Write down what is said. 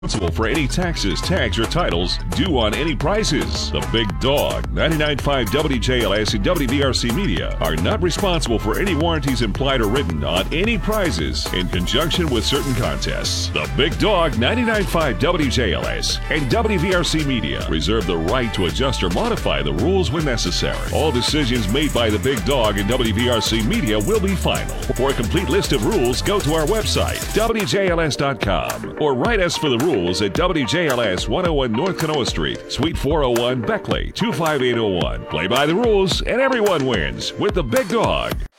Responsible for any taxes, tags, or titles due on any prices. The Big Dog, 99.5 WJLS and WVRC Media are not responsible for any warranties implied or written on any prizes in conjunction with certain contests. The Big Dog, 99.5 WJLS and WVRC Media reserve the right to adjust or modify the rules when necessary. All decisions made by the Big Dog and WVRC Media will be final. For a complete list of rules, go to our website, WJLS.com, or write us for the rules at WJLS 101 North Canoa Street, Suite 401, Beckley, 25801. Play by the rules and everyone wins with the Big Dog.